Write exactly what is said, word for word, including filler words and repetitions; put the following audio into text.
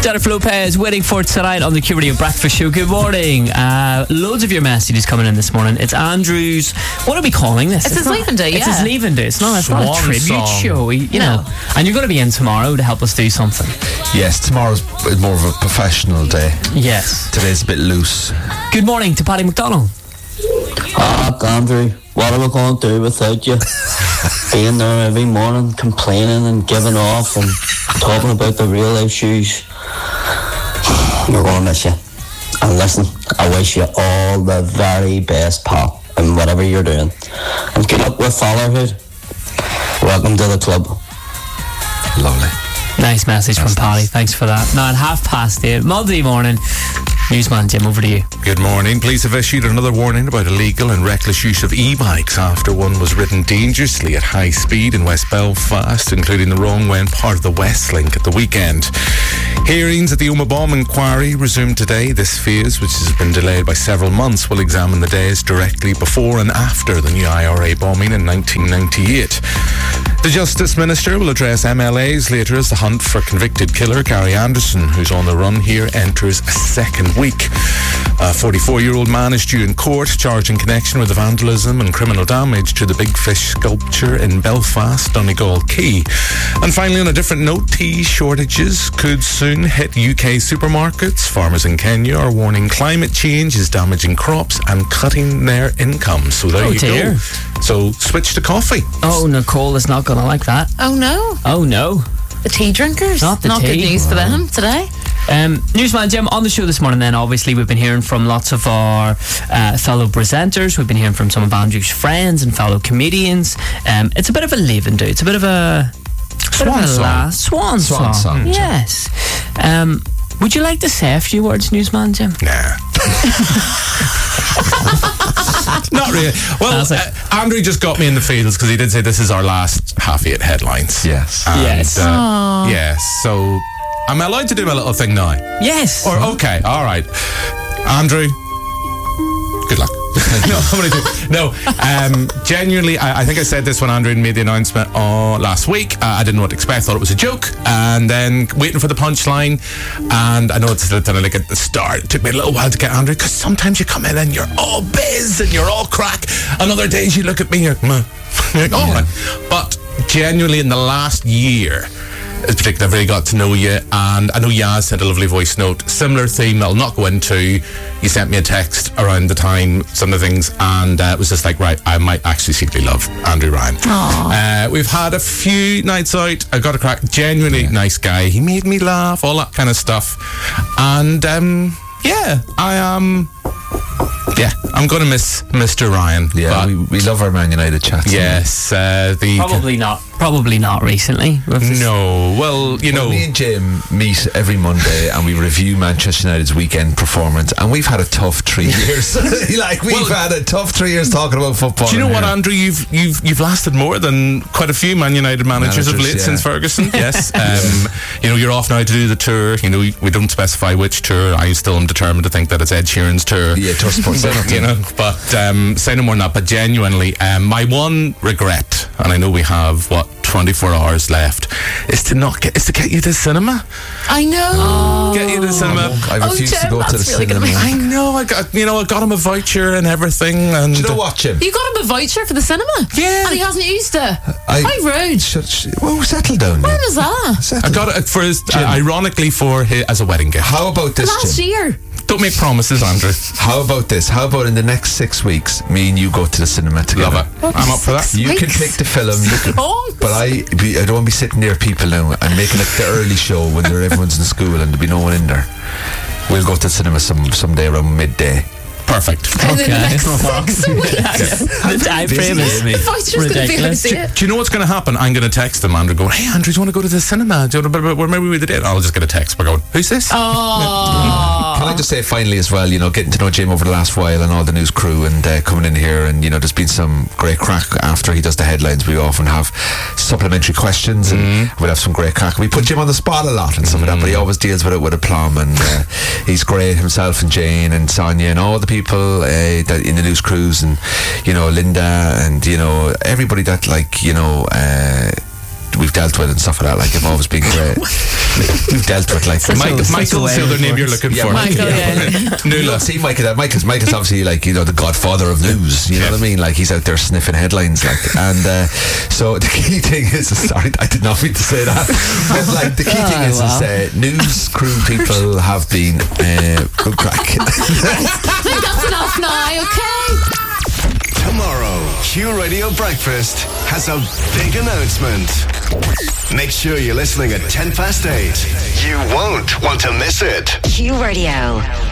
Jennifer Lopez waiting for tonight on the Q Radio Breakfast Show. Good morning. Uh, loads of your messages coming in this morning. It's Andrew's. What are we calling this? It's, it's his not, leaving day. It's yeah. his leaving day. It's not. It's not a Swan tribute song. show. You No. know. And you're going to be in tomorrow to help us do something. Yes, tomorrow's more of a professional day. Yes. Today's a bit loose. Good morning to Paddy McDonald. Ah, Andrew, what are we going to do without you? Being there every morning, complaining and giving off and talking about the real issues. We're going to miss you. And listen, I wish you all the very best, pal, in whatever you're doing. And good luck with fatherhood. Welcome to the club. Lovely. Nice message That's from Paddy. nice. Thanks for that. Now at half past eight, Monday morning. Newsman Jim, over to you. Good morning. Police have issued another warning about illegal and reckless use of e-bikes after one was ridden dangerously at high speed in West Belfast, including the wrong way part of the West Link at the weekend. Hearings at the Oma Bomb inquiry resumed today. This phase, which has been delayed by several months, will examine the days directly before and after the new I R A bombing in nineteen ninety-eight. The Justice Minister will address M L As later as the hunt for convicted killer Gary Anderson, who's on the run here, enters a second week. A forty-four-year-old man is due in court, charged in connection with the vandalism and criminal damage to the Big Fish sculpture in Belfast, Donegal Quay. And finally, on a different note, tea shortages could soon hit U K supermarkets. Farmers in Kenya are warning climate change is damaging crops and cutting their income. So there Oh, you dear. go. So switch to coffee. Oh, Nicole is not going to like that. Oh no, Oh, no. the tea drinkers. Not the Not tea. good news for them today. Um, Newsman Jim, on the show this morning then, obviously we've been hearing from lots of our uh, fellow presenters. We've been hearing from some of Andrew's friends and fellow comedians. Um, it's a bit of a leaving do. It's a bit of a Swan bit of a song. last swan, Swan song. song, Yes. Um, would you like to say a few words, Newsman Jim? Nah. Not really. Well, That's it. uh, Andrew just got me in the fields because he did say this is our last half eight headlines. Yes. And, Yes. Uh, yes. So, am I allowed to do my little thing now? Yes. Or okay, all right. Andrew, good luck. no, I'm gonna do. No, um, genuinely, I, I think I said this when Andrew made the announcement uh, last week. Uh, I didn't know what to expect. I thought it was a joke, and then waiting for the punchline. And I know it's kind of like at the start. It took me a little while to get Andrew because sometimes you come in and you're all biz and you're all crack, and other days you look at me and you're, meh. You're like, all right. But genuinely, in the last year, in particular, I've really got to know you, and I know Yaz sent a lovely voice note, similar theme I'll not go into. You sent me a text around the time, some of the things, and uh, it was just like, right, I might actually secretly love Andrew Ryan. Uh, we've had a few nights out. I got a crack, genuinely Yeah. nice guy. He made me laugh, all that kind of stuff, and um, yeah, I am. Yeah, I'm going to miss Mister Ryan. Yeah, but we, we love our Man United chats. yes, uh, the Probably not. Probably not recently. We've just- no. Well, you Well, know. me and Jim meet every Monday and we review Manchester United's weekend performance, and we've had a tough three years. like we've Well, had a tough three years talking about football. Do you know in what, here. Andrew? You've you've you've lasted more than quite a few Man United managers, of Managers, late yeah. since Ferguson. Yes, um, you know, you're off now to do the tour. You know, we, we don't specify which tour. I still am determined to think that it's Ed Sheeran's tour. Yeah, Tour Sports But, Centre. you know, but um, say no more than that. But genuinely, um, my one regret, and I know we have what twenty-four hours left, is to not get is to get you to the cinema. I know. Get you to the cinema. I Oh, refuse to Jim, go to the that's really cinema. gonna be- I know. I got you know. I got him a voucher and everything. And Do you know what, Jim? You got him a voucher for the cinema? Yeah. And he hasn't used it. I- How rude. Sh- sh- well, settle down. When now. was that? Settle I got it for his, uh, ironically for his, as a wedding gift. How about this, Last Jim? year. Don't make promises, Andrew. How about this? How about in the next six weeks, me and you go to the cinema together? Love it. I'm up for that. Six You can weeks? pick the film, you can, Long. but I be, I don't want to be sitting near people now and making it the early show when they're, everyone's in school and there'll be no one in there. We'll go to the cinema some someday around midday. Perfect. And then the Okay. next six weeks. The time frame is The voucher's going to be able to ridiculous. see it. Do you know what's going to happen? I'm going to text them, Andrew, going, hey, Andrew, do you want to go to the cinema? Do you want to, where maybe we did it? I'll just get a text by going, who's this? Oh. Can I just say finally as well, you know, getting to know Jim over the last while and all the news crew and uh, coming in here, and you know, there's been some great crack after he does the headlines. We often have supplementary questions and Mm-hmm. we'll have some great crack. We put Jim on the spot a lot and stuff like that, but he always deals with it with aplomb, and uh, he's great himself, and Jane and Sonia and all the people uh, that in the news crews, and you know, Linda, and you know, everybody that like, you know, uh, we've dealt with and stuff like that. Like, I've always been great. We've dealt with like Such a- Mike, such a Michael's way the other of name you're words. looking Yeah, for. Michael, yeah. You Nuala. don't see Mike that. Michael's Michael's obviously like, you know, the godfather of news. You know what I mean? Like, he's out there sniffing headlines. Like, and uh, so the key thing is, sorry, I did not mean to say that. But like, the key thing Oh, is, wow. is uh, news crew people have been uh, good crack. I think that's enough now, okay? Tomorrow, Q Radio Breakfast has a big announcement. Make sure you're listening at ten past eight. You won't want to miss it. Q Radio.